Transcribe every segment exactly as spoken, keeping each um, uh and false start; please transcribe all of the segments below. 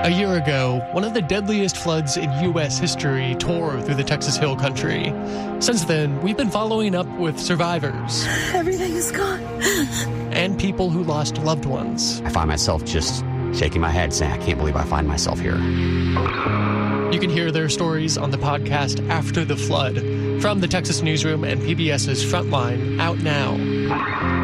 A year ago, one of the deadliest floods in U S history tore through the Texas Hill Country. Since then, we've been following up with survivors. Everything is gone. And people who lost loved ones. I find myself just shaking my head saying, I can't believe I find myself here. You can hear their stories on the podcast After the Flood from the Texas Newsroom and PBS's Frontline, out now.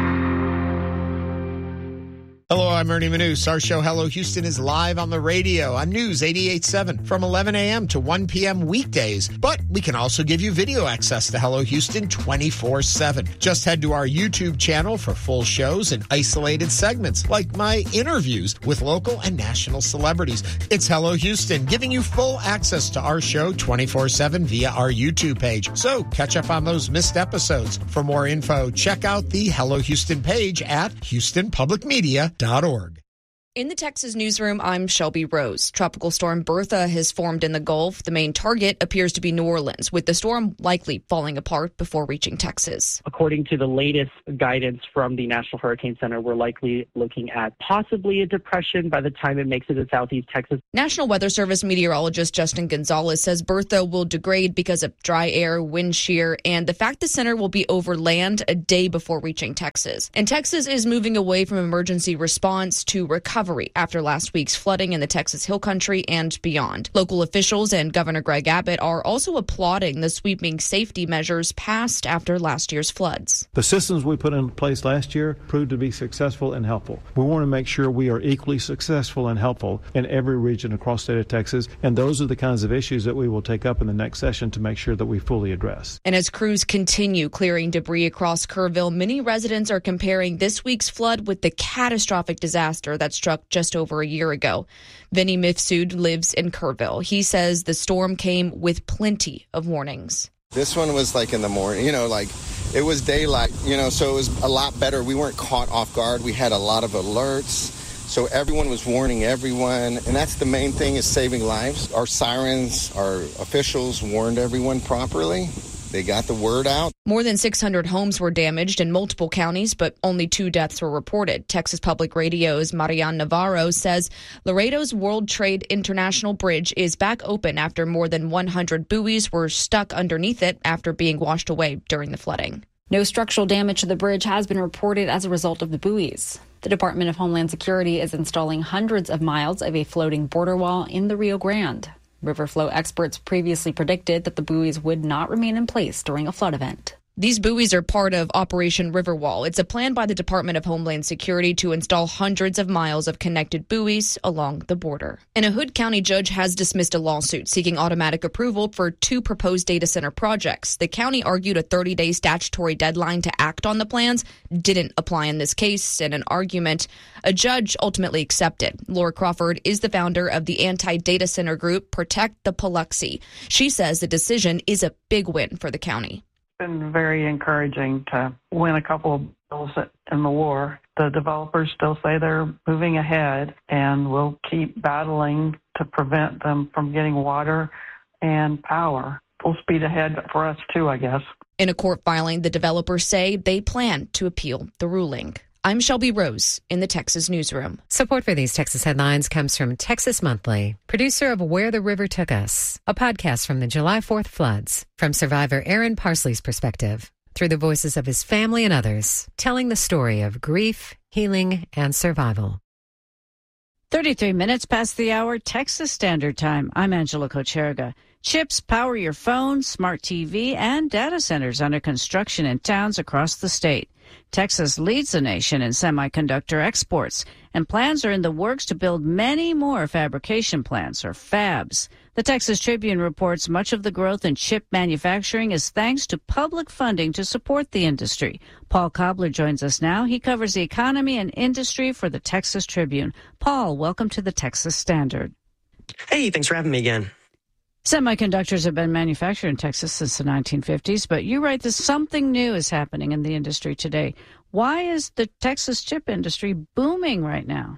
Hello, I'm Ernie Manous. Our show, Hello Houston, is live on the radio on News eighty-eight point seven from eleven a.m. to one p.m. weekdays. But we can also give you video access to Hello Houston twenty-four seven. Just head to our YouTube channel for full shows and isolated segments like my interviews with local and national celebrities. It's Hello Houston, giving you full access to our show twenty-four seven via our YouTube page. So catch up on those missed episodes. For more info, check out the Hello Houston page at houston public media dot org. In the Texas Newsroom, I'm Shelby Rose. Tropical storm Bertha has formed in the Gulf. The main target appears to be New Orleans, with the storm likely falling apart before reaching Texas. According to the latest guidance from the National Hurricane Center, we're likely looking at possibly a depression by the time it makes it to southeast Texas. National Weather Service meteorologist Justin Gonzalez says Bertha will degrade because of dry air, wind shear, and the fact the center will be over land a day before reaching Texas. And Texas is moving away from emergency response to recovery after last week's flooding in the Texas Hill Country and beyond. Local officials and Governor Greg Abbott are also applauding the sweeping safety measures passed after last year's floods. The systems we put in place last year proved to be successful and helpful. We want to make sure we are equally successful and helpful in every region across the state of Texas, and those are the kinds of issues that we will take up in the next session to make sure that we fully address. And as crews continue clearing debris across Kerrville, many residents are comparing this week's flood with the catastrophic disaster that struck just over a year ago. Vinny Mifsud lives in Kerrville. He says the storm came with plenty of warnings. This one was like in the morning, you know, like it was daylight, you know, so it was a lot better. We weren't caught off guard. We had a lot of alerts. So everyone was warning everyone. And that's the main thing, is saving lives. Our sirens, our officials warned everyone properly. They got the word out. More than six hundred homes were damaged in multiple counties, but only two deaths were reported. Texas Public Radio's Marian Navarro says Laredo's World Trade International Bridge is back open after more than one hundred buoys were stuck underneath it after being washed away during the flooding. No structural damage to the bridge has been reported as a result of the buoys. The Department of Homeland Security is installing hundreds of miles of a floating border wall in the Rio Grande. River flow experts previously predicted that the buoys would not remain in place during a flood event. These buoys are part of Operation Riverwall. It's a plan by the Department of Homeland Security to install hundreds of miles of connected buoys along the border. And a Hood County judge has dismissed a lawsuit seeking automatic approval for two proposed data center projects. The county argued a thirty-day statutory deadline to act on the plans didn't apply in this case. In an argument, a judge ultimately accepted. Laura Crawford is the founder of the anti-data center group Protect the Paluxy. She says the decision is a big win for the county. Been very encouraging to win a couple of bills in the war. The developers still say they're moving ahead, and we'll keep battling to prevent them from getting water and power. Full speed ahead for us too, I guess. In a court filing, the developers say they plan to appeal the ruling. I'm Shelby Rose in the Texas Newsroom. Support for these Texas headlines comes from Texas Monthly, producer of Where the River Took Us, a podcast from the July fourth floods, from survivor Aaron Parsley's perspective, through the voices of his family and others, telling the story of grief, healing, and survival. thirty-three minutes past the hour, Texas Standard Time. I'm Angela Kocherga. Chips power your phone, smart T V, and data centers under construction in towns across the state. Texas leads the nation in semiconductor exports, and plans are in the works to build many more fabrication plants, or fabs. The Texas Tribune reports much of the growth in chip manufacturing is thanks to public funding to support the industry. Paul Cobbler joins us now. He covers the economy and industry for the Texas Tribune. Paul, welcome to the Texas Standard. Hey, thanks for having me again. Semiconductors have been manufactured in Texas since the nineteen fifties, but you write that something new is happening in the industry today. Why is the Texas chip industry booming right now?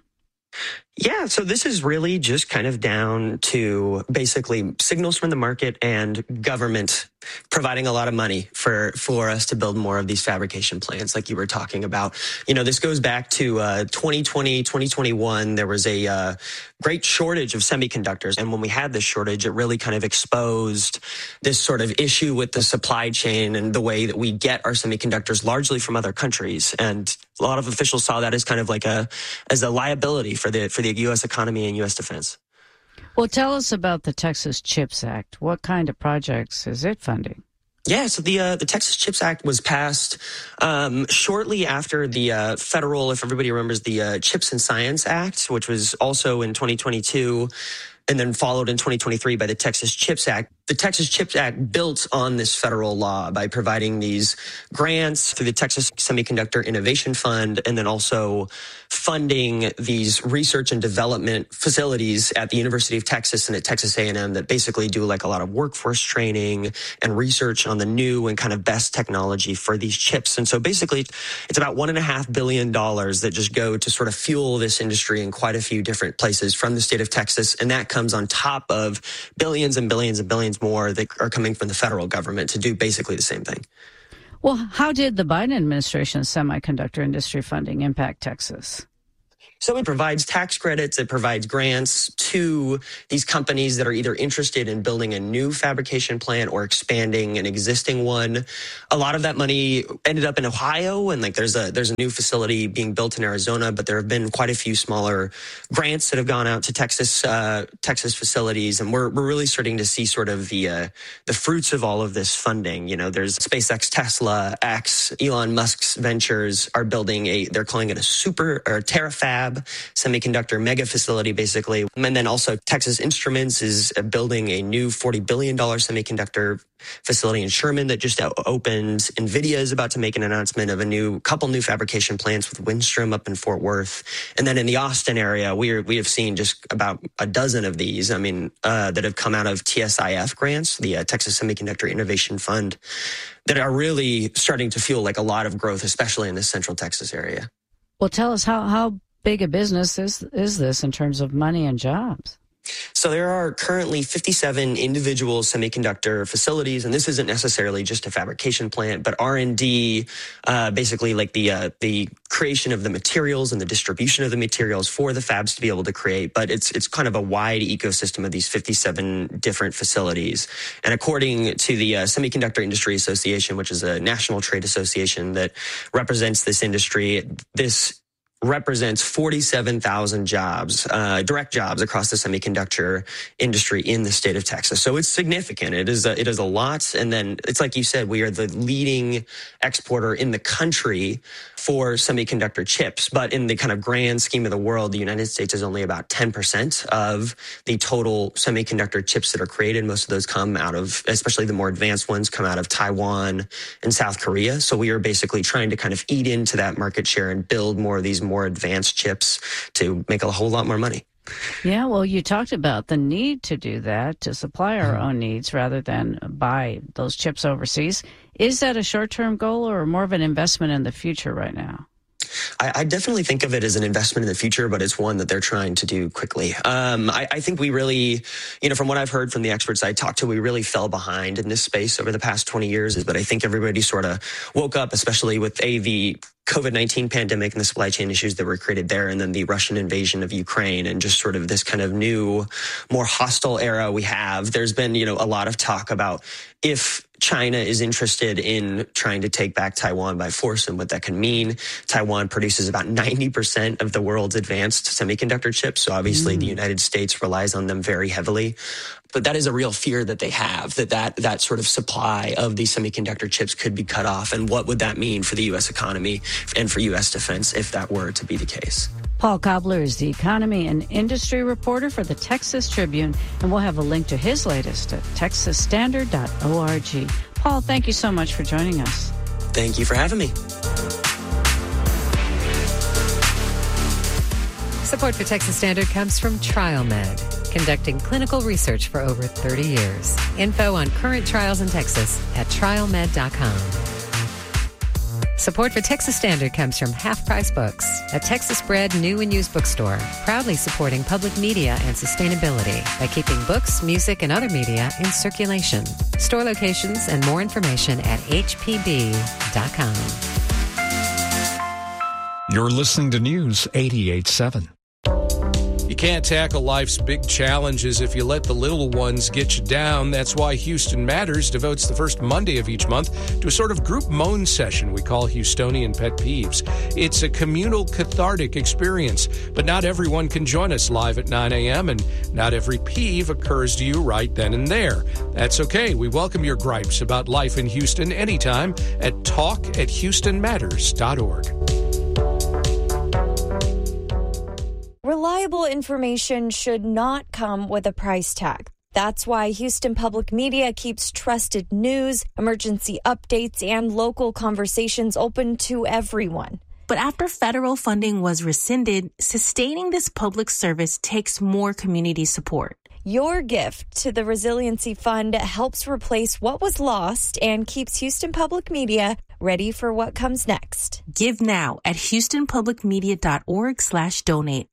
Yeah, so this is really just kind of down to basically signals from the market and government providing a lot of money for, for us to build more of these fabrication plants like you were talking about. You know, this goes back to uh, twenty twenty, twenty twenty-one. There was a uh, great shortage of semiconductors. And when we had this shortage, it really kind of exposed this sort of issue with the supply chain and the way that we get our semiconductors largely from other countries. And a lot of officials saw that as kind of like a, as a liability for the, for the U S economy and U S defense. Well, tell us about the Texas CHIPS Act. What kind of projects is it funding? Yeah, so the uh, the Texas CHIPS Act was passed um, shortly after the uh, federal, if everybody remembers, the uh, CHIPS and Science Act, which was also in twenty twenty-two, and then followed in twenty twenty-three by the Texas CHIPS Act. The Texas CHIPS Act built on this federal law by providing these grants through the Texas Semiconductor Innovation Fund, and then also funding these research and development facilities at the University of Texas and at Texas A and M that basically do like a lot of workforce training and research on the new and kind of best technology for these chips. And so basically it's about one and a half billion dollars that just go to sort of fuel this industry in quite a few different places from the state of Texas. And that comes on top of billions and billions and billions more that are coming from the federal government to do basically the same thing. Well, how did the Biden administration's semiconductor industry funding impact Texas? So it provides tax credits, it provides grants to these companies that are either interested in building a new fabrication plant or expanding an existing one. A lot of that money ended up in Ohio, and like there's a there's a new facility being built in Arizona, but there have been quite a few smaller grants that have gone out to Texas uh, Texas facilities, and we're we're really starting to see sort of the uh, the fruits of all of this funding. You know, there's SpaceX, Tesla, X, Elon Musk's ventures are building a they're calling it a super or TerraFab semiconductor mega facility, basically. And then also Texas Instruments is building a new forty billion dollars semiconductor facility in Sherman that just opened. NVIDIA is about to make an announcement of a new couple new fabrication plants with Windstrom up in Fort Worth. And then in the Austin area, we are, we have seen just about a dozen of these, I mean, uh, that have come out of T S I F grants, the uh, Texas Semiconductor Innovation Fund, that are really starting to fuel like a lot of growth, especially in the Central Texas area. Well, tell us how, how big a business is is this in terms of money and jobs? So there are currently fifty-seven individual semiconductor facilities, and this isn't necessarily just a fabrication plant, but R and D, uh, basically like the uh, the creation of the materials and the distribution of the materials for the fabs to be able to create. But it's it's kind of a wide ecosystem of these fifty-seven different facilities. And according to the uh, Semiconductor Industry Association, which is a national trade association that represents this industry, this represents forty-seven thousand jobs, uh, direct jobs across the semiconductor industry in the state of Texas. So it's significant. It is a, it is a lot. And then it's like you said, we are the leading exporter in the country for semiconductor chips. But in the kind of grand scheme of the world, the United States is only about ten percent of the total semiconductor chips that are created. Most of those come out of, especially the more advanced ones, come out of Taiwan and South Korea. So we are basically trying to kind of eat into that market share and build more of these more advanced chips to make a whole lot more money. Yeah, well, you talked about the need to do that, to supply our own needs rather than buy those chips overseas. Is that a short-term goal or more of an investment in the future right now? I, I definitely think of it as an investment in the future, but it's one that they're trying to do quickly. Um, I, I think we really, you know, from what I've heard from the experts I talked to, we really fell behind in this space over the past twenty years. But I think everybody sort of woke up, especially with a the COVID nineteen pandemic and the supply chain issues that were created there, and then the Russian invasion of Ukraine, and just sort of this kind of new, more hostile era we have. There's been, you know, a lot of talk about if China is interested in trying to take back Taiwan by force and what that can mean. Taiwan produces about ninety percent of the world's advanced semiconductor chips. So obviously mm. the United States relies on them very heavily. But that is a real fear that they have, that, that that sort of supply of these semiconductor chips could be cut off. And what would that mean for the U S economy and for U S defense if that were to be the case? Paul Cobbler is the economy and industry reporter for the Texas Tribune, and we'll have a link to his latest at texas standard dot org. Paul, thank you so much for joining us. Thank you for having me. Support for Texas Standard comes from TrialMed, conducting clinical research for over thirty years. Info on current trials in Texas at trial med dot com. Support for Texas Standard comes from Half Price Books, a Texas-bred new and used bookstore, proudly supporting public media and sustainability by keeping books, music, and other media in circulation. Store locations and more information at h p b dot com. You're listening to News eighty-eight seven. You can't tackle life's big challenges if you let the little ones get you down. That's why Houston Matters devotes the first Monday of each month to a sort of group moan session we call Houstonian Pet Peeves. It's a communal, cathartic experience, but not everyone can join us live at nine a.m., and not every peeve occurs to you right then and there. That's okay. We welcome your gripes about life in Houston anytime at talk at houston matters dot org. Reliable information should not come with a price tag. That's why Houston Public Media keeps trusted news, emergency updates, and local conversations open to everyone. But after federal funding was rescinded, sustaining this public service takes more community support. Your gift to the Resiliency Fund helps replace what was lost and keeps Houston Public Media ready for what comes next. Give now at houston public media dot org slash donate.